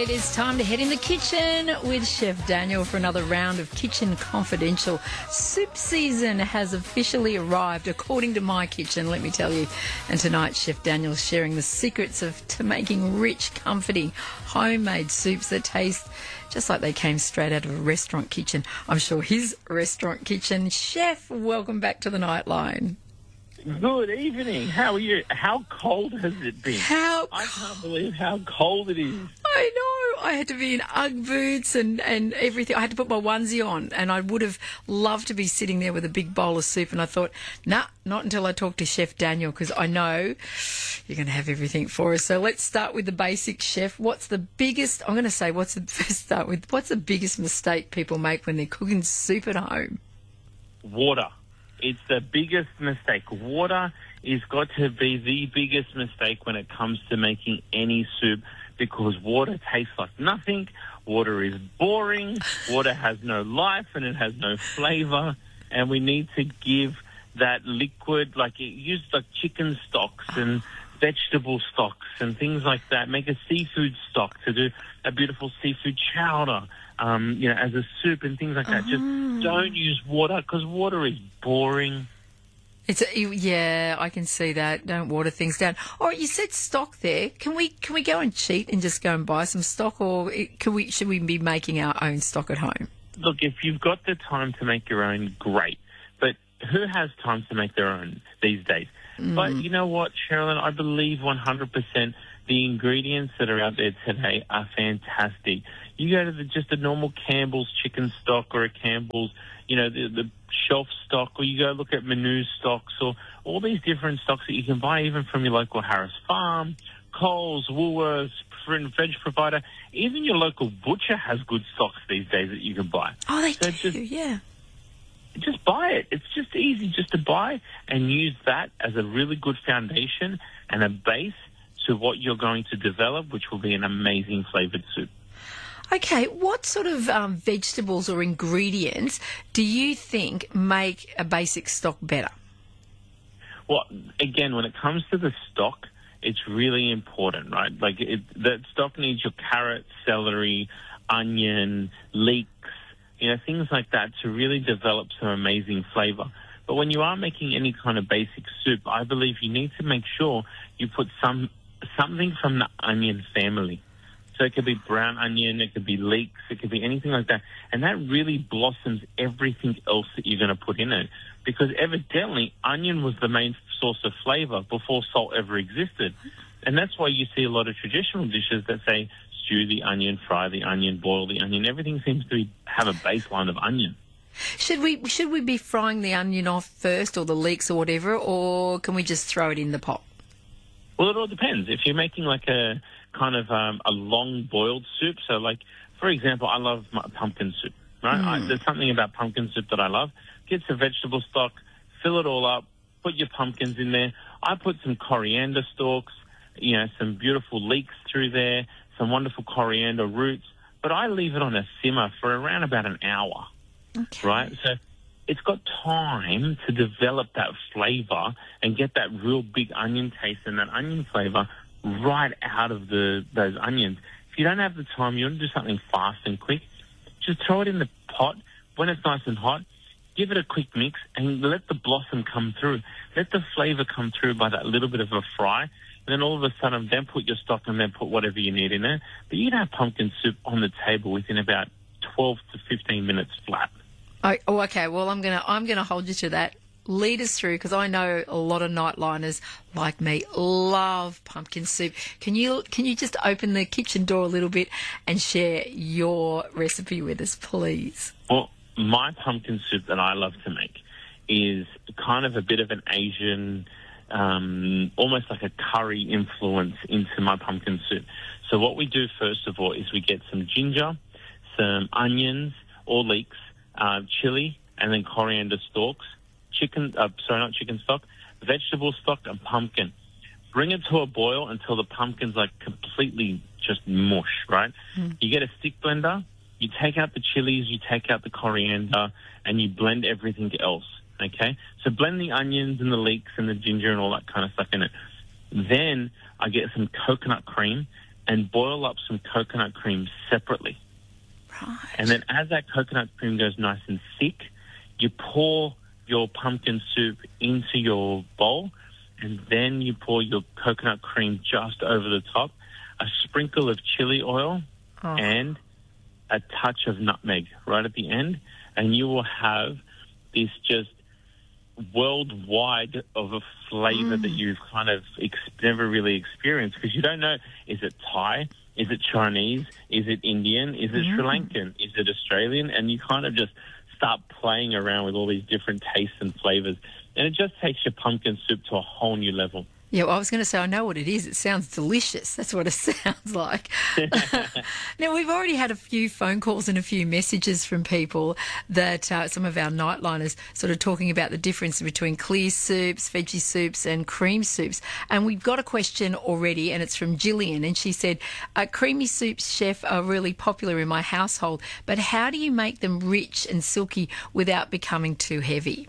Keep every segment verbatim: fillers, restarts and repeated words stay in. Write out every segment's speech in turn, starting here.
It is time to head in the kitchen with Chef Daniel for another round of Kitchen Confidential. Soup season has officially arrived, according to my kitchen, let me tell you. And tonight, Chef Daniel's sharing the secrets of to making rich, comforting, homemade soups that taste just like they came straight out of a restaurant kitchen. I'm sure his restaurant kitchen. Chef, welcome back to the Nightline. Good evening. How are you? How cold has it been? How I can't believe how cold it is. I know. I had to be in Ugg boots and, and everything. I had to put my onesie on, and I would have loved to be sitting there with a big bowl of soup. And I thought, nah, not until I talk to Chef Daniel, because I know you're going to have everything for us. So let's start with the basics, Chef. What's the biggest? I'm going to say, what's the first start with? What's the biggest mistake people make when they're cooking soup at home? Water. It's the biggest mistake. Water is got to be the biggest mistake when it comes to making any soup, because water tastes like nothing. Water is boring. Water has no life and it has no flavor. And we need to give that liquid, like it used like chicken stocks and vegetable stocks and things like that. Make a seafood stock to do a beautiful seafood chowder, um, you know, as a soup and things like that. Just don't use water, because water is boring. It's a, yeah, I can see that. Don't water things down. All right, you said stock there. Can we can we go and cheat and just go and buy some stock, or can we should we be making our own stock at home? Look, if you've got the time to make your own, great. But who has time to make their own these days? Mm. But you know what, Sherilyn, I believe one hundred percent the ingredients that are out there today are fantastic. You go to the, just a normal Campbell's chicken stock or a Campbell's, you know, the, the shelf stock, or you go look at Menu stocks, or all these different stocks that you can buy even from your local Harris Farm, Coles, Woolworths, veg provider. Even your local butcher has good stocks these days that you can buy. Oh, they so do, just, yeah. Just buy it. It's just easy just to buy and use that as a really good foundation and a base to what you're going to develop, which will be an amazing flavoured soup. Okay, what sort of um, vegetables or ingredients do you think make a basic stock better? Well, again, when it comes to the stock, it's really important, right? Like, it, that stock needs your carrot, celery, onion, leeks, you know, things like that to really develop some amazing flavour. But when you are making any kind of basic soup, I believe you need to make sure you put some something from the onion family. So it could be brown onion, it could be leeks, it could be anything like that. And that really blossoms everything else that you're going to put in it. Because evidently, onion was the main source of flavour before salt ever existed. And that's why you see a lot of traditional dishes that say stew the onion, fry the onion, boil the onion. Everything seems to be, have a baseline of onion. Should we should we be frying the onion off first, or the leeks or whatever, or can we just throw it in the pot? Well, it all depends. If you're making like a kind of um, a long boiled soup, so like, for example, I love my pumpkin soup, right? Mm. I, there's something about pumpkin soup that I love. Get some vegetable stock, fill it all up, put your pumpkins in there. I put some coriander stalks, you know, some beautiful leeks through there, some wonderful coriander roots, but I leave it on a simmer for around about an hour, okay. right? So it's got time to develop that flavour and get that real big onion taste and that onion flavour right out of the those onions. If you don't have the time, you want to do something fast and quick, just throw it in the pot when it's nice and hot, give it a quick mix, and let the blossom come through. Let the flavour come through by that little bit of a fry, and then all of a sudden, then put your stock and then put whatever you need in there. But you can have pumpkin soup on the table within about twelve to fifteen minutes flat. Oh, oh, okay. Well, I'm gonna I'm gonna hold you to that. Lead us through, because I know a lot of nightliners like me love pumpkin soup. Can you can you just open the kitchen door a little bit and share your recipe with us, please? Well, my pumpkin soup that I love to make is kind of a bit of an Asian, um, almost like a curry influence into my pumpkin soup. So what we do first of all is we get some ginger, some onions or leeks, uh, chili, and then coriander stalks. Chicken, uh, sorry, not chicken stock, vegetable stock and pumpkin. Bring it to a boil until the pumpkin's like completely just mush, right? Mm. You get a stick blender, you take out the chilies, you take out the coriander, and you blend everything else, okay? So blend the onions and the leeks and the ginger and all that kind of stuff in it. Then I get some coconut cream, and boil up some coconut cream separately. Right. And then as that coconut cream goes nice and thick, you pour your pumpkin soup into your bowl, and then you pour your coconut cream just over the top, a sprinkle of chili oil, Oh. and a touch of nutmeg right at the end, and you will have this just worldwide of a flavor mm. that you've kind of ex- never really experienced, because you don't know, is it Thai? Is it Chinese? Is it Indian? Is it mm. Sri Lankan? Is it Australian? And you kind of just start playing around with all these different tastes and flavors. And it just takes your pumpkin soup to a whole new level. Yeah, well, I was going to say, I know what it is. It sounds delicious. That's what it sounds like. Now, we've already had a few phone calls and a few messages from people that uh, some of our nightliners sort of talking about the difference between clear soups, veggie soups and cream soups. And we've got a question already, and it's from Gillian. And she said, uh, creamy soups, chef, are really popular in my household, but how do you make them rich and silky without becoming too heavy?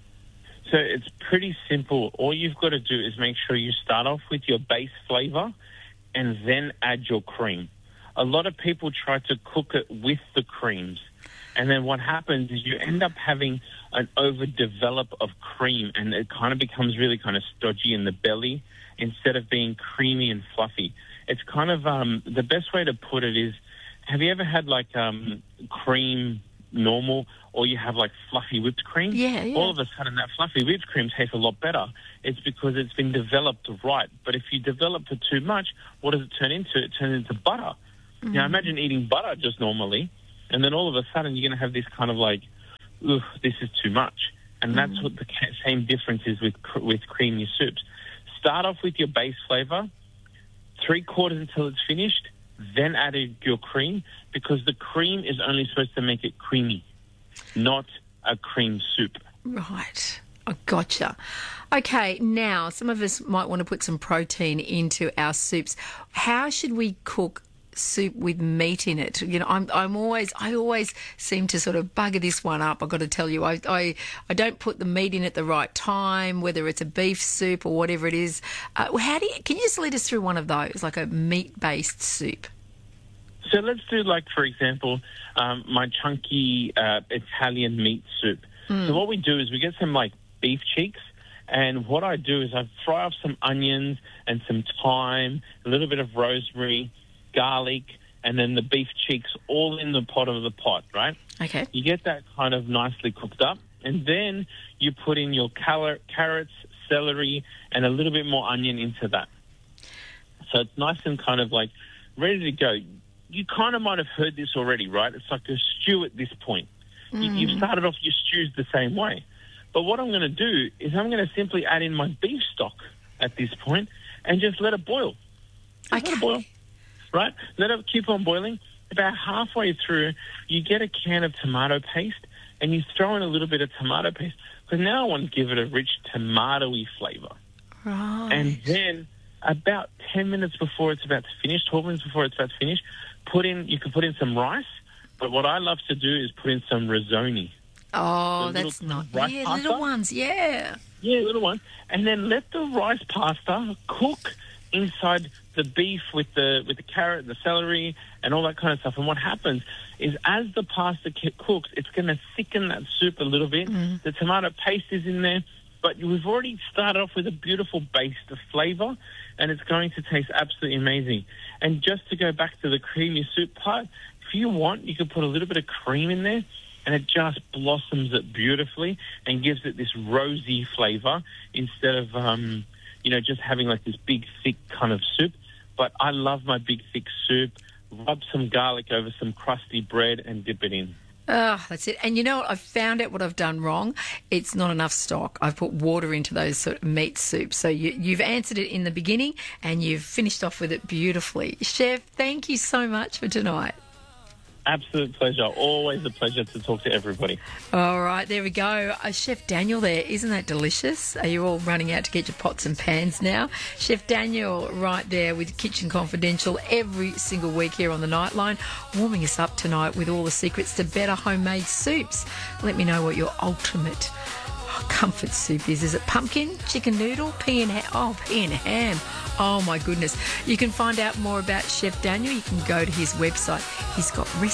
So it's pretty simple. All you've got to do is make sure you start off with your base flavor and then add your cream. A lot of people try to cook it with the creams, and then what happens is you end up having an overdevelop of cream, and it kind of becomes really kind of stodgy in the belly instead of being creamy and fluffy. It's kind of, um, the best way to put it is, have you ever had like um, cream normal, or you have like fluffy whipped cream? Yeah, yeah. All of a sudden that fluffy whipped cream tastes a lot better. It's because it's been developed right. But if you develop it too much, what does it turn into? It turns into butter. Mm-hmm. Now imagine eating butter just normally, and then all of a sudden you're going to have this kind of like, ugh, this is too much. And mm-hmm. that's what the same difference is with with creamy soups. Start off with your base flavor, three quarters until it's finished, then add your cream, because the cream is only supposed to make it creamy, not a cream soup. Right. I gotcha. Okay, now some of us might want to put some protein into our soups. How should we cook soup with meat in it? You know, I'm I'm always I always seem to sort of bugger this one up. I've got to tell you, I I, I don't put the meat in at the right time, whether it's a beef soup or whatever it is. Uh, how do you, can you just lead us through one of those, like a meat-based soup? So let's do, like, for example, um, my chunky uh, Italian meat soup. Mm. So what we do is we get some, like, beef cheeks, and what I do is I fry off some onions and some thyme, a little bit of rosemary, garlic, and then the beef cheeks all in the pot of the pot, right? Okay. You get that kind of nicely cooked up, and then you put in your cal- carrots, celery, and a little bit more onion into that. So it's nice and kind of, like, ready to go. You kind of might have heard this already, right? It's like a stew at this point. Mm. You, you've started off your stews the same way. But what I'm going to do is I'm going to simply add in my beef stock at this point and just let it boil. Just okay. Let it boil, right? Let it keep on boiling. About halfway through, you get a can of tomato paste and you throw in a little bit of tomato paste, because now I want to give it a rich tomatoey flavour. Right. And then about ten minutes before it's about to finish, twelve minutes before it's about to finish, put in, you can put in some rice, but what I love to do is put in some risotto. Oh, that's not, yeah, pasta. Little ones, yeah. Yeah, little ones. And then let the rice pasta cook inside the beef with the with the carrot, the celery, and all that kind of stuff. And what happens is as the pasta cooks, it's going to thicken that soup a little bit. Mm. The tomato paste is in there, but we've already started off with a beautiful base of flavour, and it's going to taste absolutely amazing. And just to go back to the creamy soup part, if you want, you can put a little bit of cream in there, and it just blossoms it beautifully and gives it this rosy flavour instead of, um, you know, just having like this big, thick kind of soup. But I love my big, thick soup. Rub some garlic over some crusty bread and dip it in. Oh, that's it. And you know what? I've found out what I've done wrong. It's not enough stock. I've put water into those sort of meat soups. So you, you've answered it in the beginning and you've finished off with it beautifully. Chef, thank you so much for tonight. Absolute pleasure. Always a pleasure to talk to everybody. All right, there we go. Uh, Chef Daniel there. Isn't that delicious? Are you all running out to get your pots and pans now? Chef Daniel right there with Kitchen Confidential every single week here on the Nightline, warming us up tonight with all the secrets to better homemade soups. Let me know what your ultimate comfort soup is. Is it pumpkin, chicken noodle, pea and ham? Oh, pea and ham. Oh, my goodness. You can find out more about Chef Daniel. You can go to his website. He's got recipes